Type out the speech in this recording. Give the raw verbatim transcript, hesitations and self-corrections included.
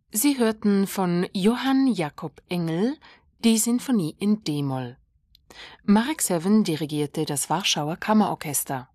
Sie hörten von Johann Jakob Engel die Sinfonie in d-Moll. Marek Sewen dirigierte das Warschauer Kammerorchester.